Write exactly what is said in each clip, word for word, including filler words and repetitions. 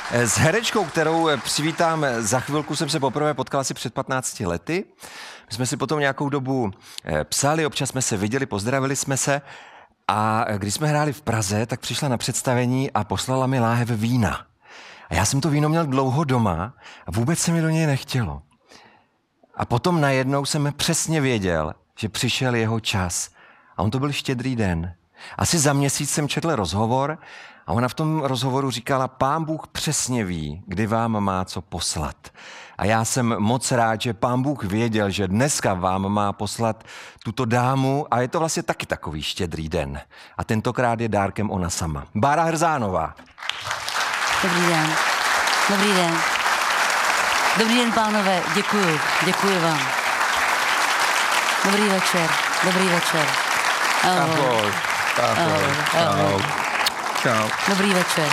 S herečkou, kterou přivítám za chvilku, jsem se poprvé potkal asi před patnácti lety. My jsme si potom nějakou dobu psali, občas jsme se viděli, pozdravili jsme se. A když jsme hráli v Praze, tak přišla na představení a poslala mi láhev vína. A já jsem to víno měl dlouho doma a vůbec se mi do něj nechtělo. A potom najednou jsem přesně věděl, že přišel jeho čas. A on to byl Štědrý den. Asi za měsíc jsem četl rozhovor a ona v tom rozhovoru říkala, Pán Bůh přesně ví, kdy vám má co poslat. A já jsem moc rád, že Pán Bůh věděl, že dneska vám má poslat tuto dámu a je to vlastně taky takový Štědrý den. A tentokrát je dárkem ona sama. Bára Hrzánová. Dobrý den. Dobrý den. Dobrý den, pánové. Děkuju. Děkuji vám. Dobrý večer. Dobrý večer. Ahoj. Ahoj. Ahoj. Čau. Dobrý večer.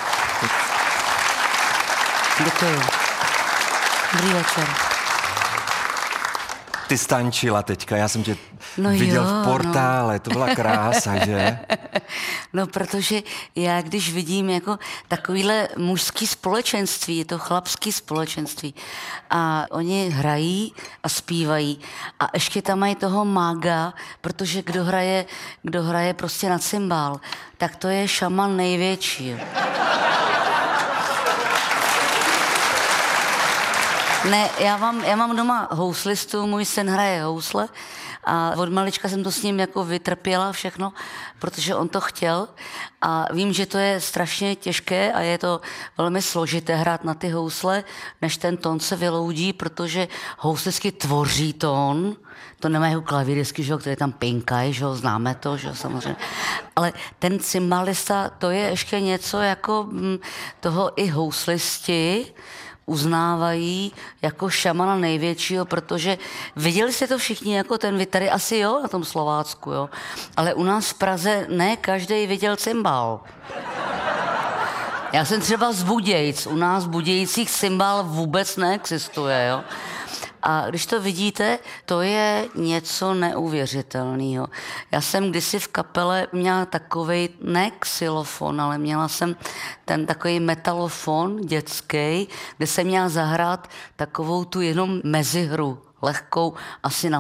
Děkuju. Dobrý večer. Ty stančila teďka, já jsem tě no viděl jo, v portále, no. To byla krása, že? No, protože já, když vidím jako takovýhle mužský společenství, je to chlapský společenství a oni hrají a zpívají a ještě tam mají toho mága, protože kdo hraje, kdo hraje prostě na cymbál, tak to je šaman největší. Ne, já mám, já mám doma houslistu, můj syn hraje housle a od malička jsem to s ním jako vytrpěla všechno, protože on to chtěl a vím, že to je strašně těžké a je to velmi složité hrát na ty housle, než ten tón se vyloudí, protože houslistky tvoří tón, to nemají jako klavíristky, že, které tam pinkají, že, známe to, že, samozřejmě. Ale ten cymbalista, to je ještě něco jako hm, toho i houslisti uznávají jako šamana největšího, protože viděli jste to všichni, jako ten, vy tady asi jo, na tom Slovácku, jo, ale u nás v Praze ne každý viděl cymbál. Já jsem třeba z Budějc, u nás v Budějcích cymbál vůbec neexistuje, jo. A když to vidíte, to je něco neuvěřitelného. Já jsem kdysi v kapele měla takovej, ne xylofon, ale měla jsem ten takový metalofon dětský, kde jsem měla zahrát takovou tu jenom mezihru, lehkou, asi na